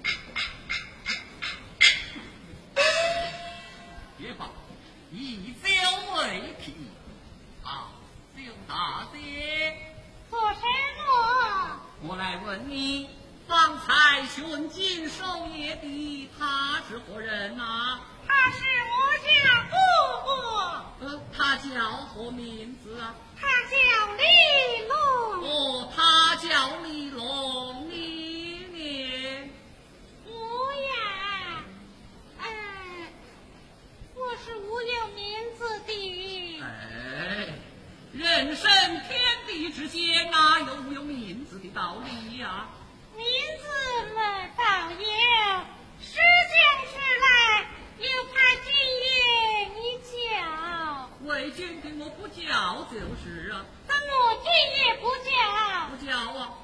别罢，一朝未平，好酒大姐。 做什么？ 我来问你，方才巡警守夜的他是何人啊？ 他是我家姑姑。 他叫何名字啊？ 他叫李龙。 哦，他叫李龙，你呢？ 我呀，我是无有名字的。 哎，人生天地之间哪有无有名字的道理呀？ 名字嘛倒有，诗讲出来又怕今夜你叫。 为君对我不叫就是啊。 怎么今夜不叫？ 不叫啊，